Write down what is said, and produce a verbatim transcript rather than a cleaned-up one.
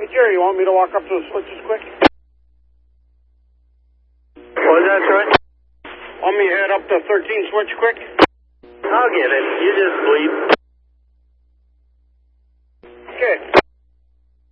Hey, Jerry, you want me to walk up to the switches quick? What was that, Troy? Want me to head up to thirteen switch quick? I'll get it. You just bleep.